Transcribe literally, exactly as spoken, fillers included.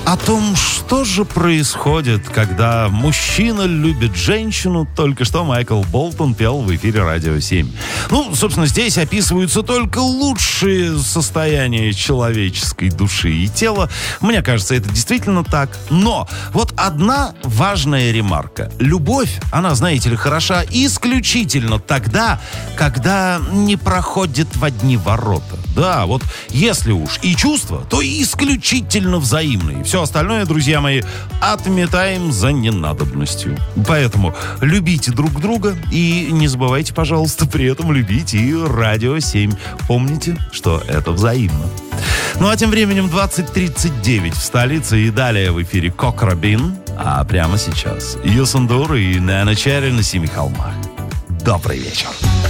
О том, что же происходит, когда мужчина любит женщину, только что Майкл Болтон пел в эфире Радио семь. Ну, собственно, здесь описываются только лучшие состояния человеческой души и тела. Мне кажется, это действительно так. Но вот одна важная ремарка. Любовь, она, знаете ли, хороша исключительно тогда, когда не проходит в одни ворота. Да, вот если уж и чувства, то исключительно взаимные. Все остальное, друзья мои, отметаем за ненадобностью. Поэтому любите друг друга и не забывайте, пожалуйста, при этом любить и Радио семь. Помните, что это взаимно. Ну а тем временем двадцать тридцать девять в столице и далее в эфире Кок-Робин. А прямо сейчас Юсундур и Нана Черри на Семи холмах. Добрый вечер.